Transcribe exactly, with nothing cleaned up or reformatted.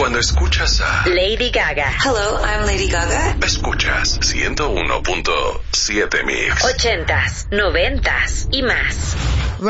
Cuando escuchas a Lady Gaga. Hello, I'm Lady Gaga. Escuchas ciento uno punto siete Mix. Ochentas, noventas y más.